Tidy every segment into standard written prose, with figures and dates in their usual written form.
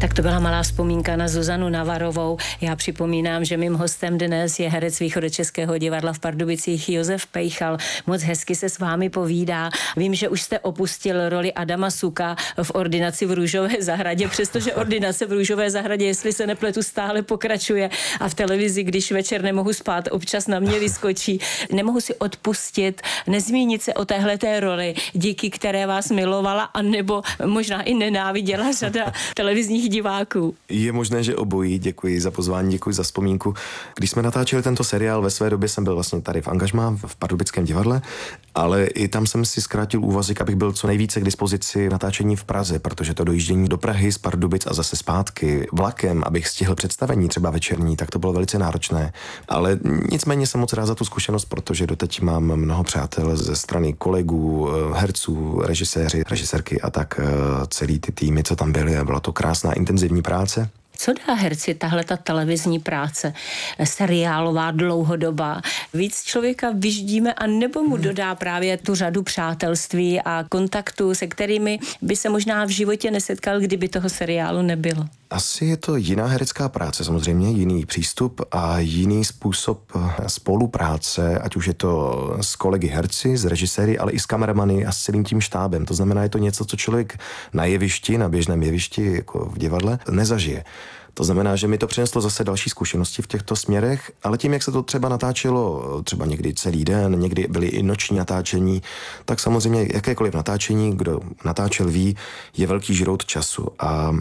Tak to byla malá vzpomínka na Zuzanu Navarovou. Já připomínám, že mým hostem dnes je herec Východočeského divadla v Pardubicích Josef Pejchal. Moc hezky se s vámi povídá. Vím, že už jste opustil roli Adama Suka v Ordinaci v Růžové zahradě, přestože Ordinace v Růžové zahradě, jestli se nepletu, stále pokračuje a v televizi, když večer nemohu spát, občas na mě vyskočí. Nemohu si odpustit, nezmínit se o téhleté roli, díky které vás milovala, anebo možná i nenáviděla řada televizních diváků. Je možné, že obojí. Děkuji za pozvání, děkuji za vzpomínku. Když jsme natáčeli tento seriál, ve své době jsem byl vlastně tady v angažmá v Pardubickém divadle, ale i tam jsem si zkrátil úvazek, abych byl co nejvíce k dispozici natáčení v Praze, protože to dojíždění do Prahy z Pardubic a zase zpátky vlakem, abych stihl představení třeba večerní, tak to bylo velice náročné. Ale nicméně jsem moc rád za tu zkušenost, protože doteď mám mnoho přátel ze strany kolegů, herců, režisérky a tak celý ty týmy, co tam byly, a byla to krásná intenzivní práce. Co dá herci tahleta televizní práce, seriálová, dlouhodobá? Víc člověka vyždíme a nebo mu dodá právě tu řadu přátelství a kontaktů, se kterými by se možná v životě nesetkal, kdyby toho seriálu nebylo? Asi je to jiná herecká práce, samozřejmě jiný přístup a jiný způsob spolupráce, ať už je to s kolegy herci, s režiséry, ale i s kameramany a s celým tím štábem. To znamená, je to něco, co člověk na jevišti, na běžném jevišti, jako v divadle, nezažije. To znamená, že mi to přineslo zase další zkušenosti v těchto směrech, ale tím, jak se to třeba natáčelo, třeba někdy celý den, někdy byly i noční natáčení, tak samozřejmě jakékoliv natáčení, kdo natáčel ví, je velký žrout času. A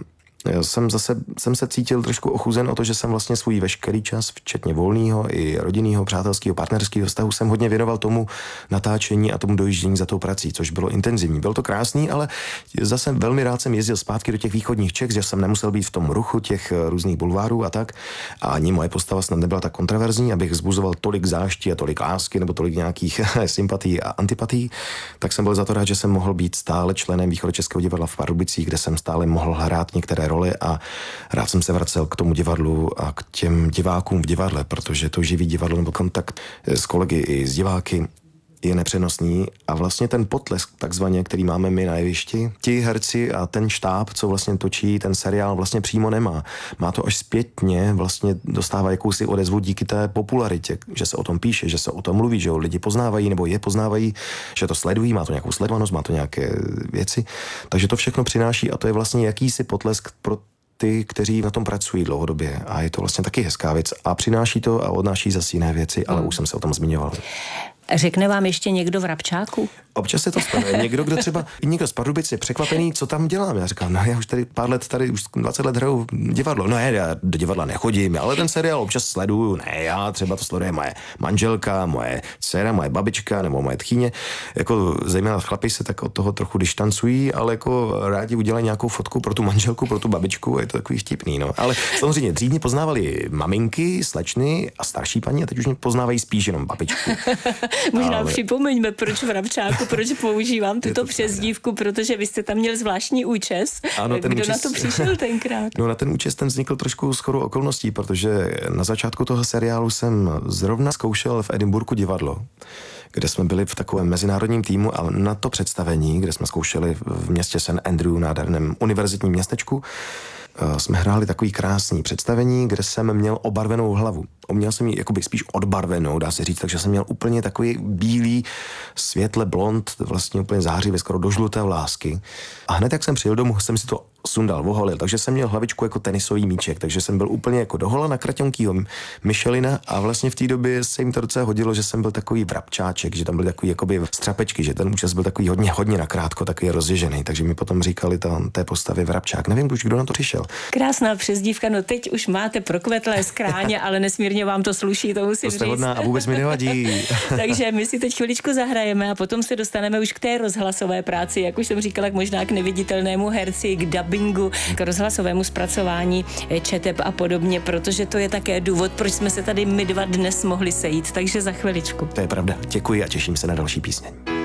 jsem se cítil trošku ochuzen o to, že jsem vlastně svůj veškerý čas, včetně volného i rodinného, přátelského, partnerského vztahu, jsem hodně věnoval tomu natáčení a tomu dojíždění za tou prací, což bylo intenzivní. Bylo to krásný, ale zase velmi rád jsem jezdil zpátky do těch východních Čech, že jsem nemusel být v tom ruchu těch různých bulvárů a tak. A ani moje postava snad nebyla tak kontroverzní, abych vzbuzoval tolik záští a tolik lásky nebo tolik nějakých sympatií a antipatií. Tak jsem byl za to rád, že jsem mohl být stále členem Východočeského divadla v Pardubicích, kde jsem stále mohl hrát některé role a rád jsem se vracel k tomu divadlu a k těm divákům v divadle, protože to živý divadlo nebo kontakt s kolegy i s diváky je nepřenosný a vlastně ten potlesk takzvaně, který máme my na jevišti, ti herci a ten štáb, co vlastně točí ten seriál, vlastně přímo nemá. Má to až zpětně, vlastně dostává jakousi odezvu díky té popularitě, že se o tom píše, že se o tom mluví, že ho lidi poznávají nebo je poznávají, že to sledují, má to nějakou sledovanost, má to nějaké věci. Takže to všechno přináší a to je vlastně jakýsi potlesk pro ty, kteří na tom pracují dlouhodobě. A je to vlastně taky hezká věc. A přináší to a odnáší zase jiné věci, ale už jsem se o tom zmiňoval. Řekne vám ještě někdo v Rabčáku? Občas se to stane. Někdo z Pardubic je překvapený, co tam dělám. Já říkám, no já už tady pár let, už 20 let hraju divadlo. No já do divadla nechodím, ale ten seriál občas sleduju. Ne, já třeba to sleduje moje manželka, moje dcera, moje babička nebo moje tchýně. Jako zejména chlapi se tak od toho trochu distancují, ale jako rádi udělají nějakou fotku pro tu manželku, pro tu babičku, je to takový vtipný, no. Ale samozřejmě dřív mě poznávali maminky, slečny a starší paní a teď už mě poznávají spíš jenom babičku. Možná připomeňme, proč v Rabčáku, proč používám tuto přezdívku, protože vy jste tam měl zvláštní účes. Ano, kdo na to přišel tenkrát? No na ten účes ten vznikl trošku shodou okolností, protože na začátku toho seriálu jsem zrovna zkoušel v Edinburghu divadlo, kde jsme byli v takovém mezinárodním týmu a na to představení, kde jsme zkoušeli v městě St. Andrew, nádherném univerzitním městečku, jsme hráli takový krásný představení, kde jsem měl obarvenou hlavu. Měl jsem ji jakoby spíš odbarvenou, dá se říct, takže jsem měl úplně takový bílý, světle blond, vlastně úplně zářivě, skoro do žluté vlásky. A hned jak jsem přijel domů, jsem si to sundal, voholil, takže jsem měl hlavičku jako tenisový míček, takže jsem byl úplně jako dohola na kraťonkýho Michelina a vlastně v té době se jim to docela hodilo, že jsem byl takový vrabčáček, že tam byl takový jakoby střapečky, že ten účes byl takový hodně nakrátko, takový rozježený, takže mi potom říkali té postavy vrabčák. Nevím, kdo na to přišel. Krásná přezdívka, no teď už máte prokvetlé skráně, ale nesmírně vám to sluší, to musím říct. Hodná a vůbec mi nevadí. Takže my si teď chviličku zahrajeme a potom se dostaneme už k té rozhlasové práci, jak už jsem říkala, možná k neviditelnému herci, k dabingu, k rozhlasovému zpracování četeb a podobně, protože to je také důvod, proč jsme se tady my dva dnes mohli sejít, takže za chviličku. To je pravda. Děkuji a těším se na další písně.